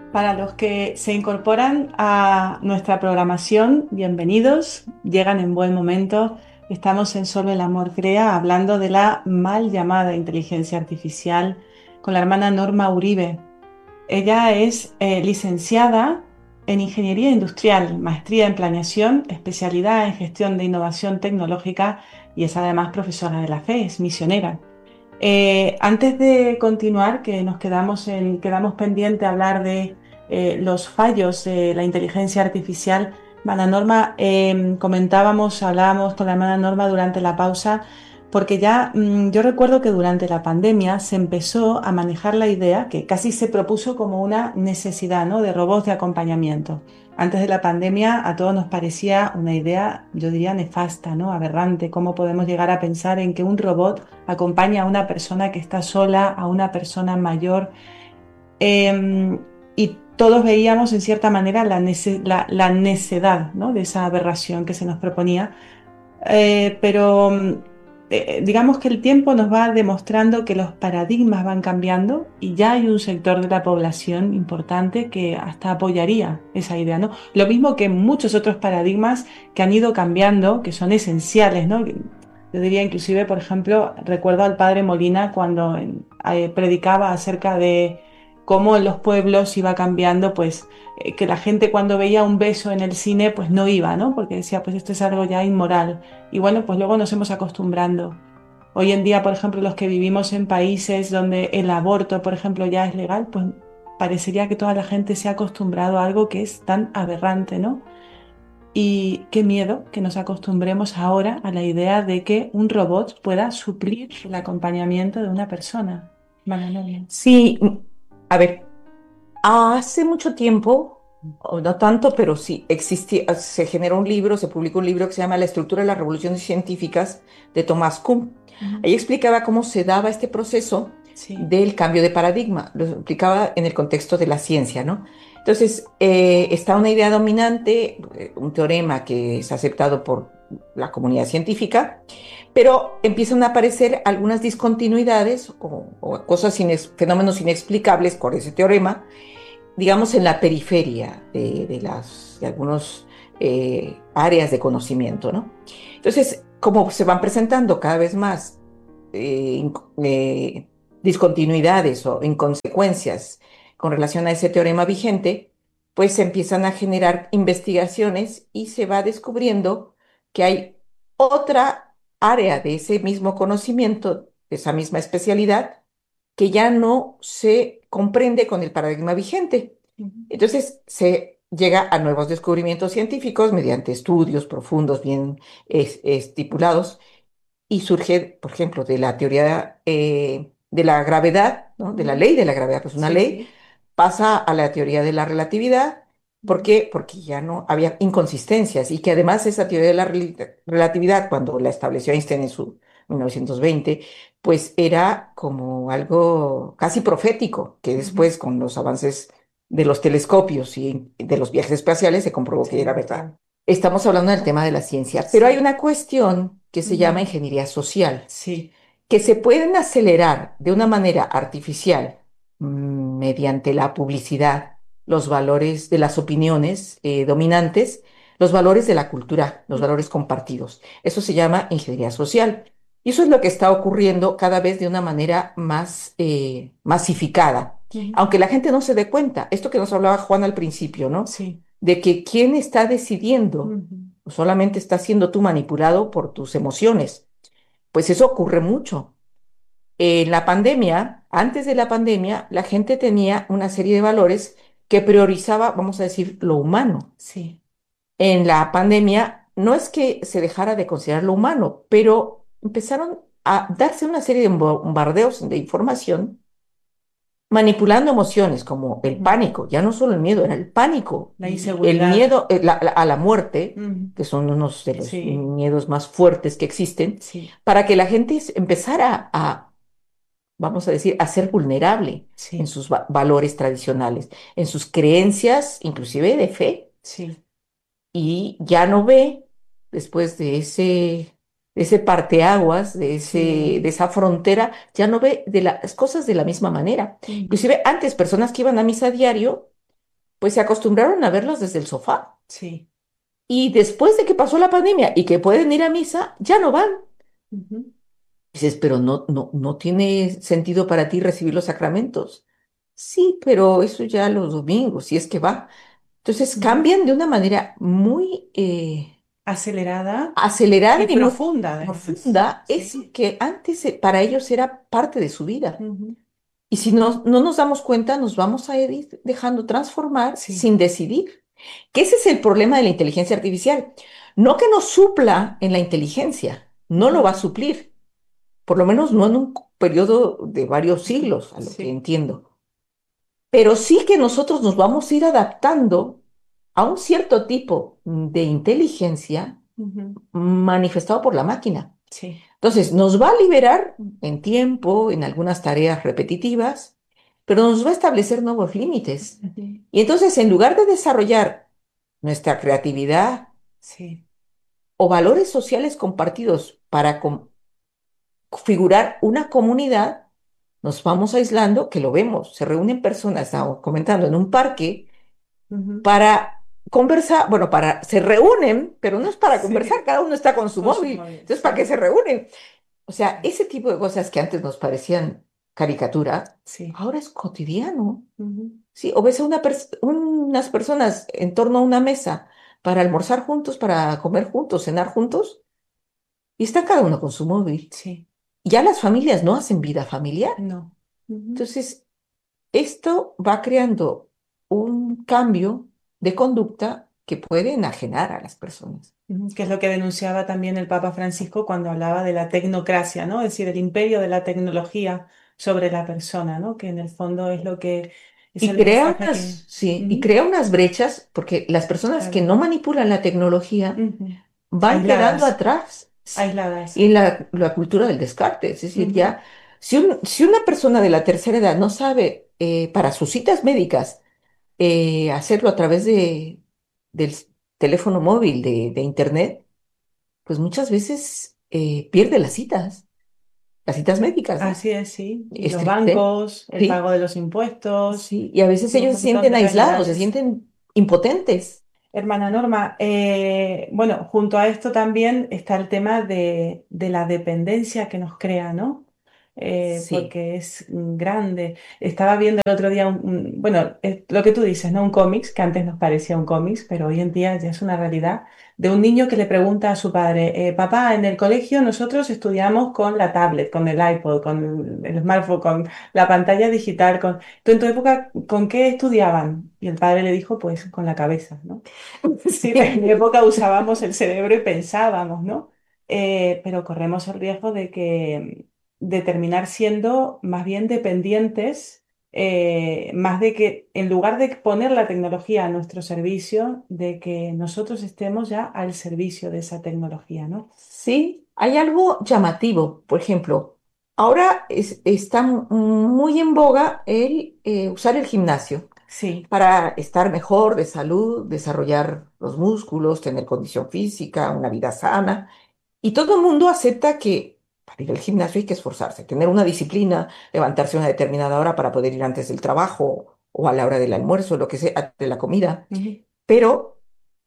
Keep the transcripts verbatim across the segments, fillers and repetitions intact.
Para los que se incorporan a nuestra programación, bienvenidos, llegan en buen momento. Estamos en Solo el Amor Crea hablando de la mal llamada inteligencia artificial con la hermana Norma Uribe. Ella es eh, licenciada en Ingeniería Industrial, maestría en Planeación, especialidad en Gestión de Innovación Tecnológica y es además profesora de la fe, es misionera. Eh, antes de continuar, que nos quedamos, en, quedamos pendiente a hablar de eh, los fallos de la inteligencia artificial, hermana Norma, eh, comentábamos, hablábamos con la hermana Norma durante la pausa, porque ya mmm, yo recuerdo que durante la pandemia se empezó a manejar la idea, que casi se propuso como una necesidad, ¿no?, de robots de acompañamiento. Antes de la pandemia a todos nos parecía una idea, yo diría, nefasta, ¿no?, aberrante. ¿Cómo podemos llegar a pensar en que un robot acompaña a una persona que está sola, a una persona mayor? Eh, y todos veíamos en cierta manera la, nece la, la necedad, ¿no?, de esa aberración que se nos proponía. Eh, pero eh, digamos que el tiempo nos va demostrando que los paradigmas van cambiando y ya hay un sector de la población importante que hasta apoyaría esa idea, ¿no? Lo mismo que muchos otros paradigmas que han ido cambiando, que son esenciales, ¿no? Yo diría inclusive, por ejemplo, recuerdo al padre Molina cuando eh, predicaba acerca de cómo en los pueblos iba cambiando, pues eh, que la gente cuando veía un beso en el cine, pues no iba, ¿no? Porque decía, pues esto es algo ya inmoral. Y bueno, pues luego nos hemos acostumbrando. Hoy en día, por ejemplo, los que vivimos en países donde el aborto, por ejemplo, ya es legal, pues parecería que toda la gente se ha acostumbrado a algo que es tan aberrante, ¿no? Y qué miedo que nos acostumbremos ahora a la idea de que un robot pueda suplir el acompañamiento de una persona. Manuel. Sí, mm, a ver, hace mucho tiempo, o no tanto, pero sí, existía, se generó un libro, se publicó un libro que se llama La estructura de las revoluciones científicas de Thomas Kuhn. Ujú. Ahí explicaba cómo se daba este proceso Sí. del cambio de paradigma, lo explicaba en el contexto de la ciencia, ¿no? Entonces, eh, está una idea dominante, eh, un teorema que es aceptado por la comunidad científica, pero empiezan a aparecer algunas discontinuidades o, o cosas, ines- fenómenos inexplicables por ese teorema, digamos, en la periferia de, de las, de algunos eh, áreas de conocimiento, ¿no? Entonces, como se van presentando cada vez más eh, inc- eh, discontinuidades o inconsecuencias con relación a ese teorema vigente, pues se empiezan a generar investigaciones y se va descubriendo que hay otra área de ese mismo conocimiento, de esa misma especialidad, que ya no se comprende con el paradigma vigente. Ujú. Entonces se llega a nuevos descubrimientos científicos mediante estudios profundos, bien es- estipulados, y surge, por ejemplo, de la teoría eh, de la gravedad, ¿no? De la Ujú. ley de la gravedad, pues una Sí, ley, sí. pasa a la teoría de la relatividad. ¿Por Ujú. qué? Porque ya no había inconsistencias y que además esa teoría de la rel- relatividad, cuando la estableció Einstein en su mil novecientos veinte, pues era como algo casi profético, que Ujú. después con los avances de los telescopios y de los viajes espaciales se comprobó que era Sí, verdad. Estamos hablando del tema de la ciencia, pero hay sí. una cuestión que se llama Ujú. ingeniería social, Sí. que se pueden acelerar de una manera artificial mm, mediante la publicidad, los valores de las opiniones eh, dominantes, los valores de la cultura, los valores compartidos. Eso se llama ingeniería social. Y eso es lo que está ocurriendo cada vez de una manera más eh, masificada, Ujú. aunque la gente no se dé cuenta. Esto que nos hablaba Juan al principio, ¿no? Sí. De que quién está decidiendo, Ujú. solamente estás siendo tú manipulado por tus emociones. Pues eso ocurre mucho. En la pandemia, antes de la pandemia, la gente tenía una serie de valores que priorizaba, vamos a decir, lo humano. Sí. En la pandemia no es que se dejara de considerar lo humano, pero empezaron a darse una serie de bombardeos de información manipulando emociones como el Ujú. pánico, ya no solo el miedo, era el pánico, La el inseguridad. miedo eh, la- la- a la muerte, Ujú. que son unos de los Sí. miedos más fuertes que existen, Sí. para que la gente s- empezara a, vamos a decir, a ser vulnerable en Sí. sus va- valores tradicionales, en sus creencias, inclusive de fe, Sí. y ya no ve, después de ese, de ese parteaguas, de ese, de Sí. esa frontera, ya no ve de las cosas de la misma manera. Ujú. Inclusive antes, personas que iban a misa a diario, pues se acostumbraron a verlos desde el sofá. sí. Y después de que pasó la pandemia y que pueden ir a misa, ya no van. Ujú, Dices, pero no, no, no tiene sentido para ti recibir los sacramentos. Sí, pero eso ya los domingos, si es que va. Entonces ujú. cambian de una manera muy eh, Acelerada acelerada y y muy profunda, además. profunda, Sí. eso que antes eh, para ellos era parte de su vida. Ujú, Y si no, no nos damos cuenta, nos vamos a ir dejando transformar sí. sin decidir. Que ese es el problema de la inteligencia artificial. No que nos supla en la inteligencia, no lo va a Ujú, suplir, por lo menos no en un periodo de varios ujú, siglos, a lo que sí. entiendo. Pero sí que nosotros nos vamos a ir adaptando a un cierto tipo de inteligencia Ujú, manifestado por la máquina. sí. Entonces, nos va a liberar en tiempo, en algunas tareas repetitivas, pero nos va a establecer nuevos límites. Ujú, Y entonces, en lugar de desarrollar nuestra creatividad sí. o valores sociales compartidos para configurar una comunidad, nos vamos aislando, que lo vemos, se reúnen personas, estamos comentando, en un parque Ujú, para conversar, bueno, para, se reúnen, pero no es para conversar, sí. cada uno está con su Con sus móvil. móviles, Entonces, ¿para qué sí. se reúnen? O sea, Sí. ese tipo de cosas que antes nos parecían caricatura, Sí. ahora es cotidiano. Ujú, Sí, o ves a una pers- unas personas en torno a una mesa para almorzar juntos, para comer juntos, cenar juntos, y está cada uno con su móvil. sí. Ya las familias no hacen vida familiar. No. Ujú, Entonces, esto va creando un cambio de conducta que puede enajenar a las personas. ujú, que es lo que denunciaba también el Papa Francisco cuando hablaba de la tecnocracia, ¿no? Es decir, el imperio de la tecnología sobre la persona, ¿no? Que en el fondo es lo que es Y el crea mensaje que... unas, sí, y Ujú, crea unas brechas porque las personas que claro. no manipulan la tecnología Ujú. van quedando Aisladas, atrás, sí. aisladas. Y la, la cultura del descarte, es decir, Ujú, ya, si, un- si una persona de la tercera edad no sabe eh, para sus citas médicas eh, hacerlo a través de, del teléfono móvil, de, de internet, pues muchas veces eh, pierde las citas, las citas médicas, ¿no? así es, sí. Y Es los triste, bancos, el pago sí, de los impuestos, sí. Y a veces un ellos se montón sienten de aislados, se realidades. sienten impotentes. Hermana Norma, eh, bueno, junto a esto también está el tema de, de la dependencia que nos crea, ¿no? Eh, Sí, porque es mm, grande. Estaba viendo el otro día, un, un- bueno, es lo que tú dices, ¿no? Un cómics, que antes nos parecía un cómics, pero hoy en día ya es una realidad, de un niño que le pregunta a su padre, eh, papá, en el colegio nosotros estudiamos con la tablet, con el iPod, con el smartphone, con la pantalla digital, con... ¿Tú en tu época con qué estudiaban? Y el padre le dijo, pues con la cabeza, ¿no? Sí, en mi sí. época usábamos el cerebro y pensábamos, ¿no? Eh, pero corremos el riesgo de que de terminar siendo más bien dependientes, eh, más de que en lugar de poner la tecnología a nuestro servicio, de que nosotros estemos ya al servicio de esa tecnología, ¿no? Sí, hay algo llamativo. Por ejemplo, ahora es- está muy en boga el eh, usar el gimnasio Sí. para estar mejor de salud, desarrollar los músculos, tener condición física, una vida sana. Y todo el mundo acepta que para ir al gimnasio hay que esforzarse, tener una disciplina, levantarse a una determinada hora para poder ir antes del trabajo o a la hora del almuerzo, lo que sea, de la comida. Ujú. Pero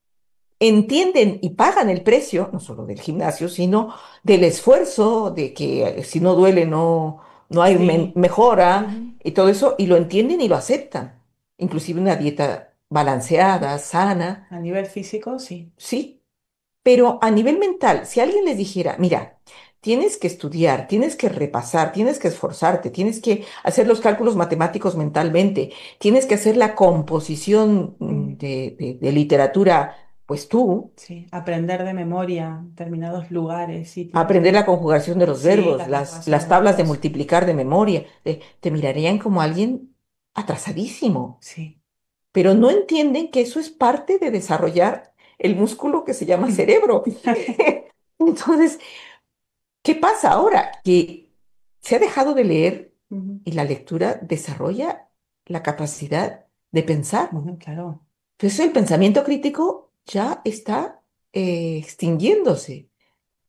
entienden y pagan el precio, no solo del gimnasio, sino del esfuerzo, de que eh, si no duele no, no hay men- Sí. mejora Ujú. y todo eso, y lo entienden y lo aceptan. Inclusive una dieta balanceada, sana, A nivel físico, sí. sí. Pero a nivel mental, si alguien les dijera, mira, tienes que estudiar, tienes que repasar, tienes que esforzarte, tienes que hacer los cálculos matemáticos mentalmente, tienes que hacer la composición mm, Ujú. de, de- de literatura, pues tú, Sí. Aprender de memoria determinados lugares, sitios. aprender la conjugación de los Sí, verbos, la las, conjugación de las tablas de verbos. multiplicar de memoria, te, te mirarían como alguien atrasadísimo, Sí. pero no entienden que eso es parte de desarrollar el músculo que se llama cerebro. Entonces, ¿qué pasa ahora? Que se ha dejado de leer Ujú, y la lectura desarrolla la capacidad de pensar. ujú, claro. Entonces el pensamiento crítico ya está eh, extinguiéndose.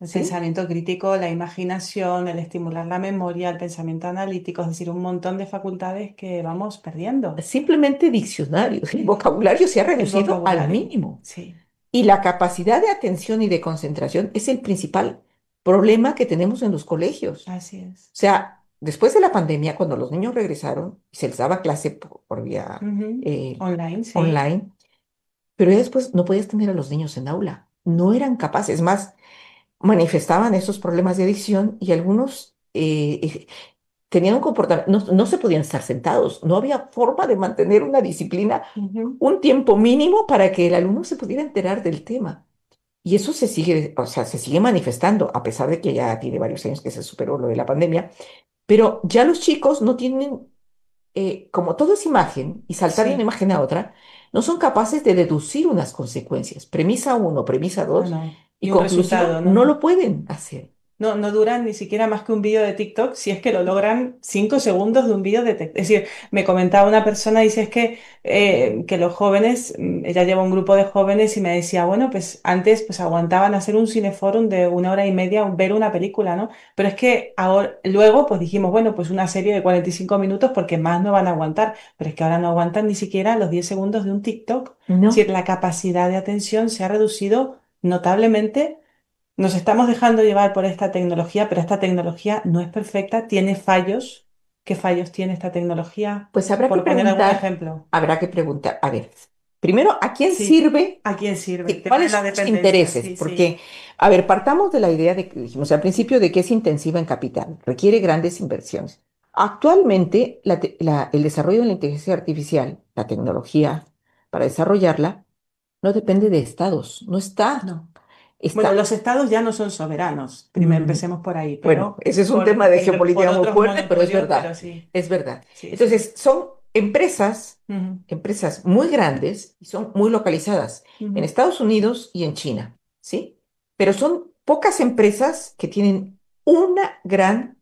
El ¿sí? pensamiento crítico, la imaginación, el estimular la memoria, el pensamiento analítico, es decir, un montón de facultades que vamos perdiendo. Simplemente diccionarios, el vocabulario se ha El reducido al vocabulario, mínimo. sí, Y la capacidad de atención y de concentración es el principal problema que tenemos en los colegios. así es. O sea, después de la pandemia, cuando los niños regresaron y se les daba clase por, por vía Ujú. eh, Online, sí. online, pero ya después no podías tener a los niños en aula. No eran capaces, más, manifestaban esos problemas de adicción y algunos eh, eh, tenían un comportamiento, no, no se podían estar sentados, no había forma de mantener una disciplina Ujú. un tiempo mínimo para que el alumno se pudiera enterar del tema. Y eso se sigue, o sea, se sigue manifestando, a pesar de que ya tiene varios años que se superó lo de la pandemia, pero ya los chicos no tienen, eh, como todo es imagen, y saltar de una Sí, imagen a otra, no son capaces de deducir unas consecuencias. Premisa uno, premisa no, dos, no. y Y un conclusión, resultado, no ¿no? lo pueden hacer. No, no duran ni siquiera más que un vídeo de TikTok si es que lo logran cinco segundos de un vídeo de TikTok. Es decir, me comentaba una persona, dice, es que, eh, que los jóvenes, mm, ella lleva un grupo de jóvenes y me decía, bueno, pues antes pues aguantaban hacer un cineforum de una hora y media, ver una película, ¿no? Pero es que ahora, luego pues dijimos, bueno, pues una serie de cuarenta y cinco minutos porque más no van a aguantar, pero es que ahora no aguantan ni siquiera los diez segundos de un TikTok. Es decir, No, la capacidad de atención se ha reducido notablemente. Nos estamos dejando llevar por esta tecnología, pero esta tecnología no es perfecta, tiene fallos. ¿Qué fallos tiene esta tecnología? pues habrá que Por poner algún preguntar, ejemplo. habrá que preguntar, a ver, primero, ¿a quién Sí, sirve? ¿a quién sirve? El ¿Qué- tema de ¿Cuáles la son los dependencia, intereses? sí, sí. Porque, a ver, partamos de la idea de que dijimos al principio de que es intensiva en capital, requiere grandes inversiones. Actualmente, la te- la- el desarrollo de la inteligencia artificial, la tecnología para desarrollarla, no depende de estados, no está, No. Bueno, está. los estados ya no son soberanos. Primero mm, empecemos por ahí, bueno, pero ese es un tema por, de por, por geopolítica muy otros fuerte, pero es monopolios, pero verdad, sí, es verdad. sí, sí. Entonces, son empresas, Ujú, empresas muy grandes y son muy localizadas en ujú, Estados Unidos y en China, ¿sí? Pero son pocas empresas que tienen una gran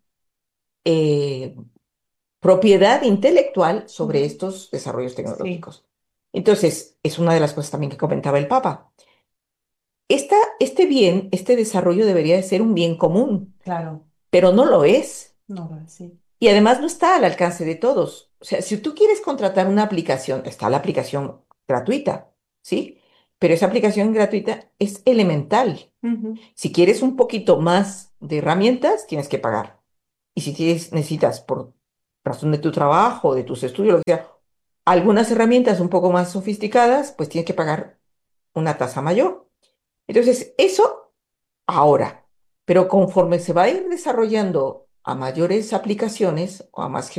eh, propiedad intelectual sobre ujú. estos desarrollos Sí, tecnológicos. Entonces, es una de las cosas también que comentaba el Papa. Esta, este bien, este desarrollo debería de ser un bien común, claro. pero no lo es. No, sí. Y además no está al alcance de todos. O sea, si tú quieres contratar una aplicación, está la aplicación gratuita, ¿sí? Pero esa aplicación gratuita es elemental. Ujú, Si quieres un poquito más de herramientas, tienes que pagar. Y si tienes, necesitas, por razón de tu trabajo, de tus estudios, lo que sea, algunas herramientas un poco más sofisticadas, pues tienes que pagar una tasa mayor. Entonces, eso ahora. Pero conforme se va a ir desarrollando a mayores aplicaciones o a más